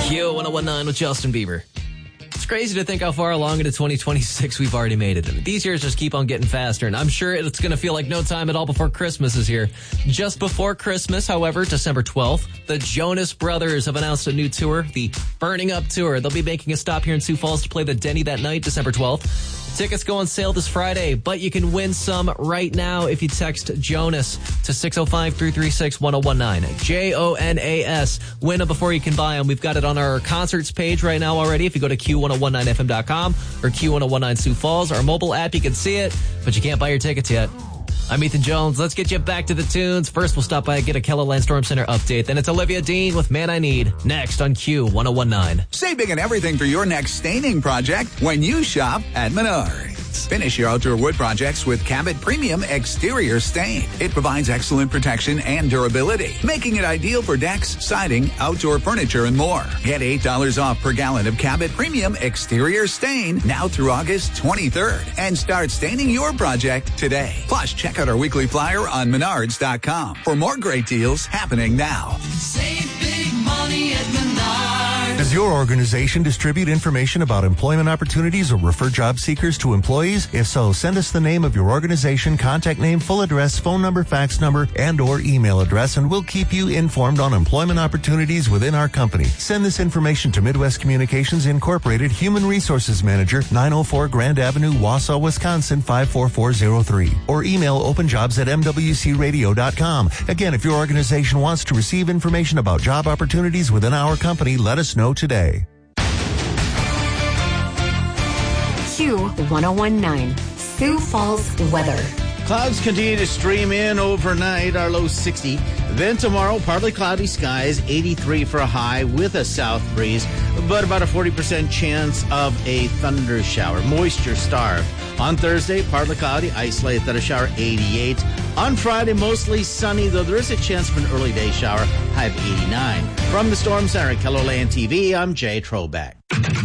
Q1019 with Justin Bieber. It's crazy to think how far along into 2026 we've already made it. These years just keep on getting faster, and I'm sure it's going to feel like no time at all before Christmas is here. Just before Christmas, however, December 12th, the Jonas Brothers have announced a new tour, the Burning Up Tour. They'll be making a stop here in Sioux Falls to play the Denny that night, December 12th. Tickets go on sale this Friday, but you can win some right now if you text Jonas to 605-336-1019. Jonas. Win them before you can buy them. We've got it on our concerts page right now already. If you go to Q1019FM.com or Q1019 Sioux Falls, our mobile app, you can see it, but you can't buy your tickets yet. I'm Ethan Jones. Let's get you back to the tunes. First, we'll stop by and get a Kellerland Storm Center update. Then it's Olivia Dean with Man I Need. Next on Q1019. Save big on everything for your next staining project when you shop at Menards. Finish your outdoor wood projects with Cabot Premium Exterior Stain. It provides excellent protection and durability, making it ideal for decks, siding, outdoor furniture, and more. Get $8 off per gallon of Cabot Premium Exterior Stain now through August 23rd and start staining your project today. Plus, check out our weekly flyer on Menards.com for more great deals happening now. Save big money at Menards. Does your organization distribute information about employment opportunities or refer job seekers to employees? If so, send us the name of your organization, contact name, full address, phone number, fax number, and or email address, and we'll keep you informed on employment opportunities within our company. Send this information to Midwest Communications Incorporated, Human Resources Manager, 904 Grand Avenue, Wausau, Wisconsin, 54403. Or email openjobs@mwcradio.com. Again, if your organization wants to receive information about job opportunities within our company, let us know today. Q1019, Sioux Falls weather. Clouds continue to stream in overnight, our low 60. Then tomorrow, partly cloudy skies, 83 for a high with a south breeze, but about a 40% chance of a thunder shower, moisture starved. On Thursday, partly cloudy, isolated then a shower, 88. On Friday, mostly sunny, though there is a chance of an early day shower, high of 89. From the Storm Center at Kellerland TV, I'm Jay Trobeck.